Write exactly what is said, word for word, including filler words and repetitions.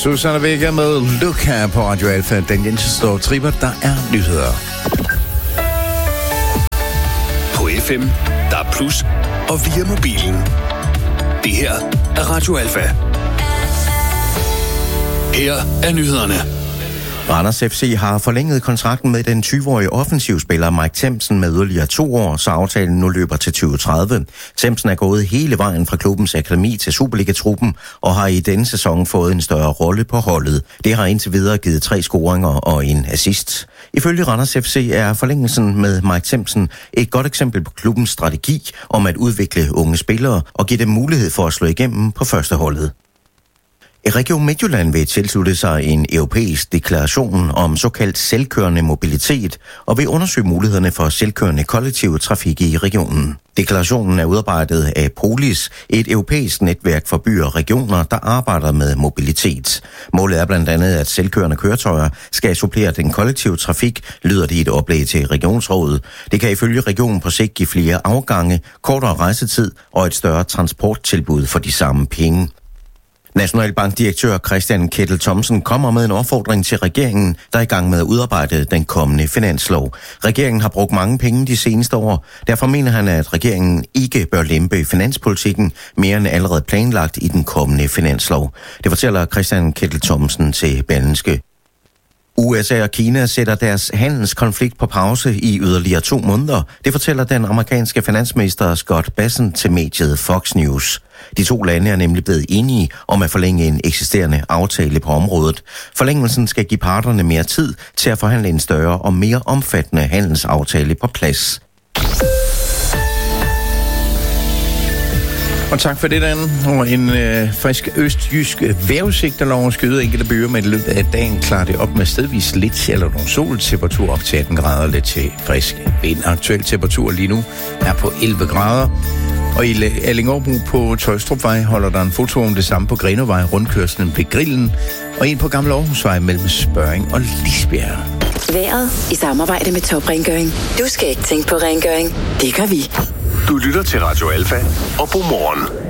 Susanne Vega med Look her på Radio Alfa. Den Jensen står tripper, der er nyheder. På F M, der er plus, og via mobilen. Det her er Radio Alfa. Her er nyhederne. Randers F C har forlænget kontrakten med den tyve-årige offensivspiller Mike Themsen med yderligere to år, så aftalen nu løber til tyve tredive. Themsen er gået hele vejen fra klubbens akademi til Superliga-truppen og har i denne sæson fået en større rolle på holdet. Det har indtil videre givet tre scoringer og en assist. Ifølge Randers F C er forlængelsen med Mike Themsen et godt eksempel på klubbens strategi om at udvikle unge spillere og give dem mulighed for at slå igennem på førsteholdet. Region Midtjylland vil tilslutte sig en europæisk deklaration om såkaldt selvkørende mobilitet og vil undersøge mulighederne for selvkørende kollektiv trafik i regionen. Deklarationen er udarbejdet af Polis, et europæisk netværk for byer og regioner, der arbejder med mobilitet. Målet er blandt andet, at selvkørende køretøjer skal supplere den kollektive trafik, lyder det i et oplæg til regionsrådet. Det kan ifølge regionen på sigt give flere afgange, kortere rejsetid og et større transporttilbud for de samme penge. Nationalbankdirektør Christian Kettel Thomsen kommer med en opfordring til regeringen, der er i gang med at udarbejde den kommende finanslov. Regeringen har brugt mange penge de seneste år. Derfor mener han, at regeringen ikke bør lempe finanspolitikken mere end allerede planlagt i den kommende finanslov. Det fortæller Christian Kettel Thomsen til Berlingske. U S A og Kina sætter deres handelskonflikt på pause i yderligere to måneder. Det fortæller den amerikanske finansminister Scott Bessent til mediet Fox News. De to lande er nemlig blevet enige om at forlænge en eksisterende aftale på området. Forlængelsen skal give parterne mere tid til at forhandle en større og mere omfattende handelsaftale på plads. Og tak for det, Dan. Og en øh, frisk østjysk vejrudsigt, der lover skyde enkelte byer, men i løbet af dagen klarer det op med stedvis lidt eller nogle sol. Temperatur op til atten grader, lidt til frisk vind. Aktuel temperatur lige nu er på elleve grader. Og i Allingåbro på Tøjstrupvej holder der en foto om det samme på Grenovej, rundkørslen ved Grillen, og en på Gamle Aarhusvej mellem Spørring og Lisbjerg. Været i samarbejde med Top Rengøring. Du skal ikke tænke på rengøring. Det gør vi. Du lytter til Radio Alfa og Godmorgen.